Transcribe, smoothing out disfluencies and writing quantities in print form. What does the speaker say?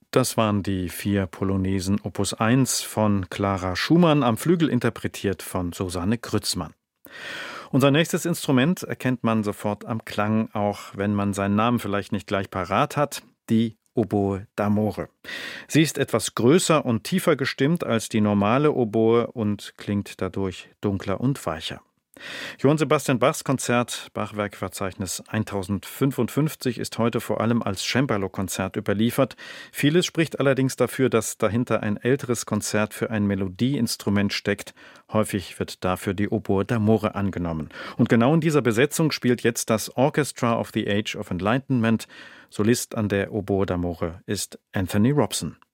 Das waren die 4 Polonesen Opus 1 von Clara Schumann, am Flügel interpretiert von Susanne Grützmann. Unser nächstes Instrument erkennt man sofort am Klang, auch wenn man seinen Namen vielleicht nicht gleich parat hat, die Oboe d'Amore. Sie ist etwas größer und tiefer gestimmt als die normale Oboe und klingt dadurch dunkler und weicher. Johann Sebastian Bachs Konzert, Bachwerkverzeichnis 1055, ist heute vor allem als Cembalo-Konzert überliefert. Vieles spricht allerdings dafür, dass dahinter ein älteres Konzert für ein Melodieinstrument steckt. Häufig wird dafür die Oboe d'Amore angenommen. Und genau in dieser Besetzung spielt jetzt das Orchestra of the Age of Enlightenment. Solist an der Oboe d'Amore ist Anthony Robson.